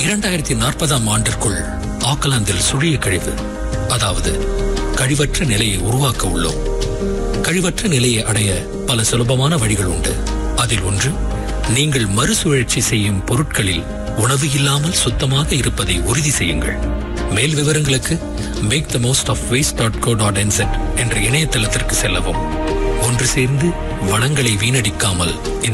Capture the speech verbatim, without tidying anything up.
இரண்டாயிரத்தி நாற்பதாம் ஆண்டிற்குள் ஆக்கலாந்தில் சுழிய கழிவு, அதாவது கழிவற்ற நிலையை உருவாக்க உள்ளோம். கழிவற்ற நிலையை அடைய பல சுலபமான வழிகள் உண்டு. அதில் ஒன்று, நீங்கள் மறுசுழற்சி செய்யும் பொருட்களில் உணவு இல்லாமல் சுத்தமாக இருப்பதை உறுதி செய்யுங்கள். மேல் விவரங்களுக்கு make the most of waste dot co dot என்செட் என்ற இணையதளத்திற்கு செல்லவும். ஒன்று சேர்ந்து வளங்களை வீணடிக்காமல்